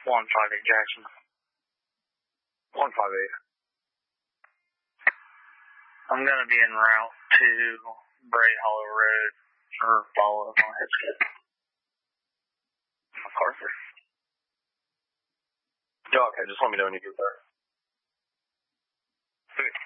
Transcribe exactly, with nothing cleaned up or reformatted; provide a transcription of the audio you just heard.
one five eight Jackson. one five eight. I'm going to be en route to Bray Hollow Road or follow up on Headskip. MacArthur. Yeah, okay, just let me know when you get there. Okay.